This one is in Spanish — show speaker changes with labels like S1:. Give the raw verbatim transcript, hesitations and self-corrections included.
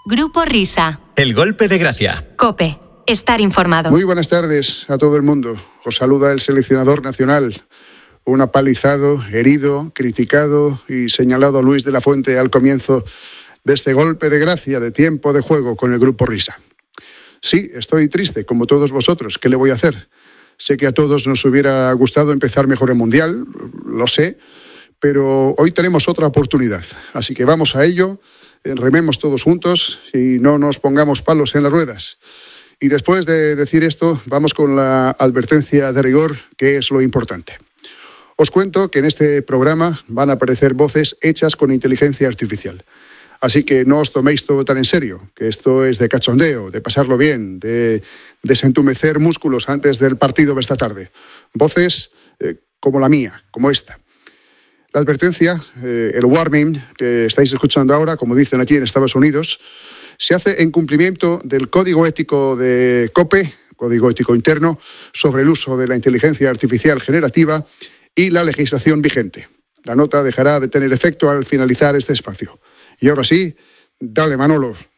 S1: Grupo Risa.
S2: El golpe de gracia.
S1: COPE. Estar informado.
S3: Muy buenas tardes a todo el mundo. Os saluda el seleccionador nacional. Un apalizado, herido, criticado y señalado Luis de la Fuente al comienzo de este golpe de gracia de tiempo de juego con el Grupo Risa. Sí, estoy triste, como todos vosotros. ¿Qué le voy a hacer? Sé que a todos nos hubiera gustado empezar mejor el Mundial, lo sé, pero hoy tenemos otra oportunidad. Así que vamos a ello, rememos todos juntos y no nos pongamos palos en las ruedas. Y después de decir esto, vamos con la advertencia de rigor, que es lo importante. Os cuento que en este programa van a aparecer voces hechas con inteligencia artificial. Así que no os toméis todo tan en serio, que esto es de cachondeo, de pasarlo bien, de desentumecer músculos antes del partido de esta tarde. Voces eh, como la mía, como esta. La advertencia, eh, el warning que estáis escuchando ahora, como dicen aquí en Estados Unidos, se hace en cumplimiento del Código Ético de COPE, Código Ético Interno, sobre el uso de la inteligencia artificial generativa y la legislación vigente. La nota dejará de tener efecto al finalizar este espacio. Y ahora sí, dale, Manolo.